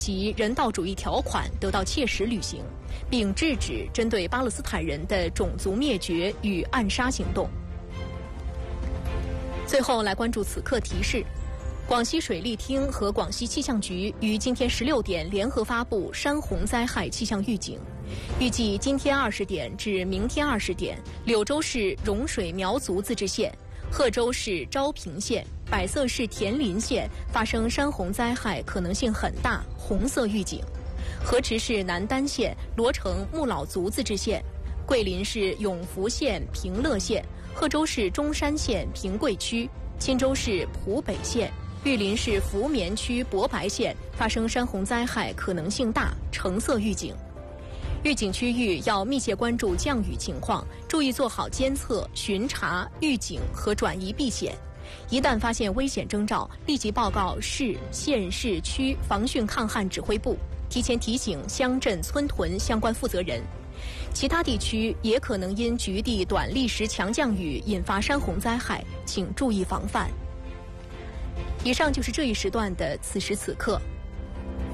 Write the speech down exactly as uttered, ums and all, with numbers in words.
及人道主义条款得到切实履行，并制止针对巴勒斯坦人的种族灭绝与暗杀行动。最后来关注此刻提示：广西水利厅和广西气象局于今天十六点联合发布山洪灾害气象预警，预计今天二十点至明天二十点，柳州市融水苗族自治县、贺州市昭平县、百色市田林县发生山洪灾害可能性很大，红色预警；河池市南丹县、罗城木老族自治县、桂林市永福县平乐县、贺州市中山县平贵区、钦州市浦北县、玉林市福棉区博白县发生山洪灾害可能性大，橙色预警。预警区域要密切关注降雨情况，注意做好监测、巡查、预警和转移避险。一旦发现危险征兆，立即报告市、县市区防汛抗旱指挥部，提前提醒乡镇村屯相关负责人。其他地区也可能因局地短历时强降雨引发山洪灾害，请注意防范。以上就是这一时段的此时此刻。